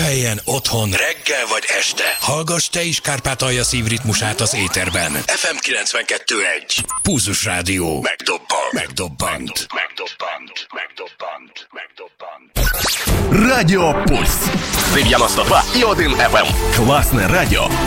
munkahelyen, otthon, reggel vagy este. Hallgass te is Kárpátalja szívritmusát az éterben. FM 92.1. Pulzus Rádió. Megdobbant. Радио Пульс. 92,1 FM. Классное радио